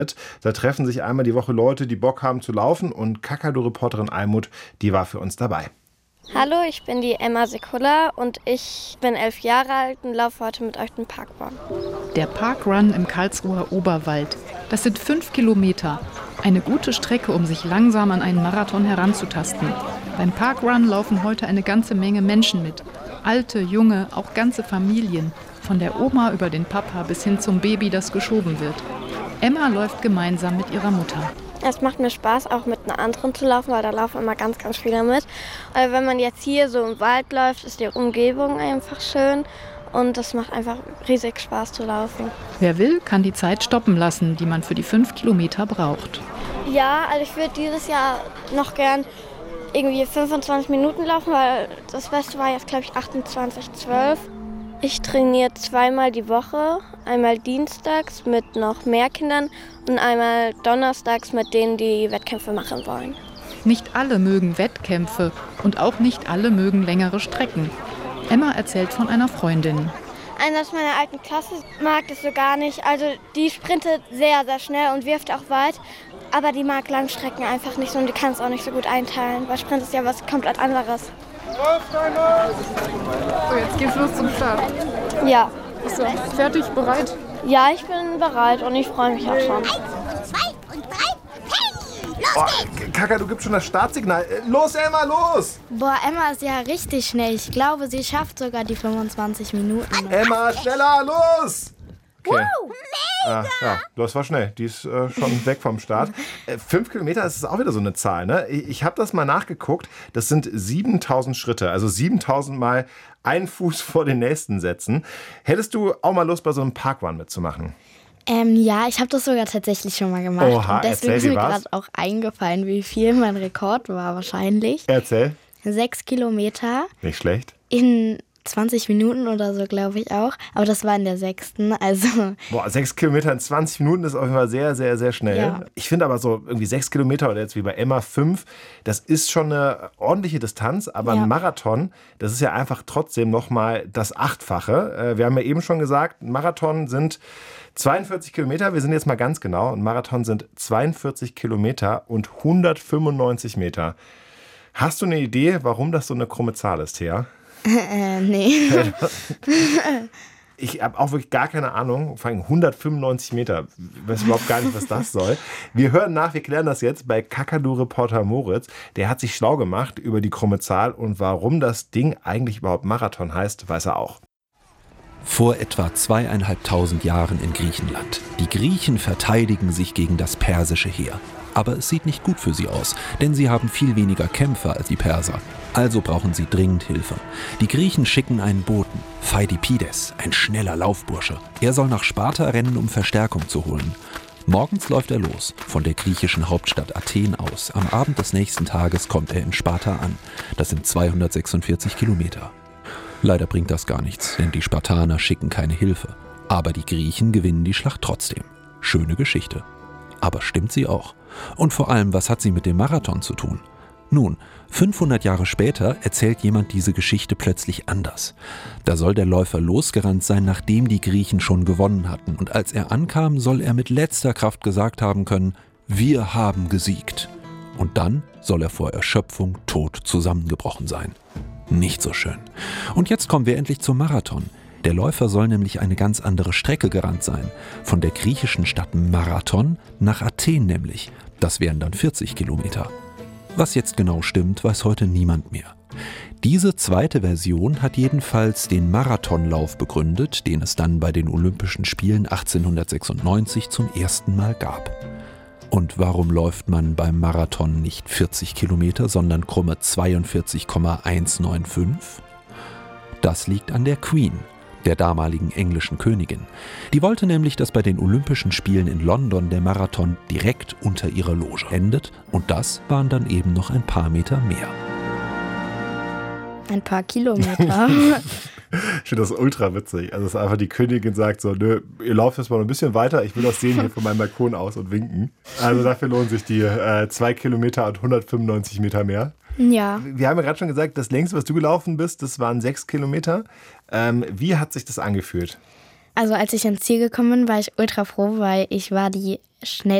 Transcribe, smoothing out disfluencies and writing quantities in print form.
Da treffen sich einmal die Woche Leute, die Bock haben zu laufen, und Kakadu-Reporterin Almut, die war für uns dabei. Hallo, ich bin die Emma Sekula und ich bin 11 Jahre alt und laufe heute mit euch den Parkrun. Der Parkrun im Karlsruher Oberwald. Das sind 5 Kilometer. Eine gute Strecke, um sich langsam an einen Marathon heranzutasten. Beim Parkrun laufen heute eine ganze Menge Menschen mit. Alte, junge, auch ganze Familien. Von der Oma über den Papa bis hin zum Baby, das geschoben wird. Emma läuft gemeinsam mit ihrer Mutter. Es macht mir Spaß, auch mit einer anderen zu laufen, weil da laufen immer ganz, ganz viele mit. Aber wenn man jetzt hier so im Wald läuft, ist die Umgebung einfach schön und es macht einfach riesig Spaß zu laufen. Wer will, kann die Zeit stoppen lassen, die man für die 5 Kilometer braucht. Ja, also ich würde dieses Jahr noch gern irgendwie 25 Minuten laufen, weil das Beste war jetzt, glaube ich, 28,12. Ich trainiere 2-mal die Woche, einmal dienstags mit noch mehr Kindern und einmal donnerstags mit denen, die Wettkämpfe machen wollen. Nicht alle mögen Wettkämpfe und auch nicht alle mögen längere Strecken. Emma erzählt von einer Freundin. Eine aus meiner alten Klasse mag das so gar nicht. Also die sprintet sehr, sehr schnell und wirft auch weit. Aber die mag Langstrecken einfach nicht so und die kann es auch nicht so gut einteilen. Weil Sprint ist ja was komplett anderes. So, jetzt geht's los zum Start. Ja. Bist du fertig, bereit? Ja, ich bin bereit und ich freue mich auch schon. 1, 2 und 3, Penny! Los geht's! Kaka, du gibst schon das Startsignal. Los, Emma, los! Boah, Emma ist ja richtig schnell. Ich glaube, sie schafft sogar die 25 Minuten. Emma, schneller, los! Okay. Mega! Ja, das war schnell. Die ist schon weg vom Start. 5 Kilometer, das ist auch wieder so eine Zahl, ne? Ich habe das mal nachgeguckt. Das sind 7000 Schritte. Also 7000 Mal einen Fuß vor den nächsten setzen. Hättest du auch mal Lust, bei so einem Parkrun mitzumachen? Ja, ich habe das sogar tatsächlich schon mal gemacht. Oha, und deswegen erzähl, ist wie mir war's? gerade auch eingefallen, wie viel mein Rekord war wahrscheinlich. Erzähl. 6 Kilometer Nicht schlecht. in 20 Minuten oder so, glaube ich auch. Aber das war in der 6. Also 6 Kilometer in 20 Minuten ist auf jeden Fall sehr, sehr, sehr schnell. Ja. Ich finde aber so irgendwie 6 Kilometer oder jetzt wie bei Emma 5, das ist schon eine ordentliche Distanz. Aber Ja. ein Marathon, das ist ja einfach trotzdem nochmal das 8-fache. Wir haben ja eben schon gesagt, ein Marathon sind 42 Kilometer. Wir sind jetzt mal ganz genau. Ein Marathon sind 42 Kilometer und 195 Meter. Hast du eine Idee, warum das so eine krumme Zahl ist, Thea? nee. Ich habe auch wirklich gar keine Ahnung. Vor allem 195 Meter. Ich weiß überhaupt gar nicht, was das soll. Wir hören nach, wir klären das jetzt bei Kakadu-Reporter Moritz. Der hat sich schlau gemacht über die krumme Zahl und warum das Ding eigentlich überhaupt Marathon heißt, weiß er auch. Vor etwa 2500 Jahren in Griechenland. Die Griechen verteidigen sich gegen das persische Heer. Aber es sieht nicht gut für sie aus, denn sie haben viel weniger Kämpfer als die Perser. Also brauchen sie dringend Hilfe. Die Griechen schicken einen Boten, Pheidippides, ein schneller Laufbursche. Er soll nach Sparta rennen, um Verstärkung zu holen. Morgens läuft er los, von der griechischen Hauptstadt Athen aus. Am Abend des nächsten Tages kommt er in Sparta an. Das sind 246 Kilometer. Leider bringt das gar nichts, denn die Spartaner schicken keine Hilfe. Aber die Griechen gewinnen die Schlacht trotzdem. Schöne Geschichte. Aber stimmt sie auch? Und vor allem, was hat sie mit dem Marathon zu tun? Nun, 500 Jahre später erzählt jemand diese Geschichte plötzlich anders. Da soll der Läufer losgerannt sein, nachdem die Griechen schon gewonnen hatten. Und als er ankam, soll er mit letzter Kraft gesagt haben können, wir haben gesiegt. Und dann soll er vor Erschöpfung tot zusammengebrochen sein. Nicht so schön. Und jetzt kommen wir endlich zum Marathon. Der Läufer soll nämlich eine ganz andere Strecke gerannt sein. Von der griechischen Stadt Marathon nach Athen nämlich. Das wären dann 40 Kilometer. Was jetzt genau stimmt, weiß heute niemand mehr. Diese zweite Version hat jedenfalls den Marathonlauf begründet, den es dann bei den Olympischen Spielen 1896 zum ersten Mal gab. Und warum läuft man beim Marathon nicht 40 Kilometer, sondern krumme 42,195? Das liegt an der Queen, der damaligen englischen Königin. Die wollte nämlich, dass bei den Olympischen Spielen in London der Marathon direkt unter ihrer Loge endet. Und das waren dann eben noch ein paar Meter mehr. Ein paar Kilometer. Ich finde das ultra witzig. Also, dass einfach die Königin sagt so, nö, ihr lauft jetzt mal noch ein bisschen weiter, ich will das sehen hier von meinem Balkon aus und winken. Also dafür lohnen sich die 2 Kilometer und 195 Meter mehr. Ja. Wir haben ja gerade schon gesagt, das längste, was du gelaufen bist, das waren 6 Kilometer. Wie hat sich das angefühlt? Also als ich ins Ziel gekommen bin, war ich ultra froh, weil ich war die schnellste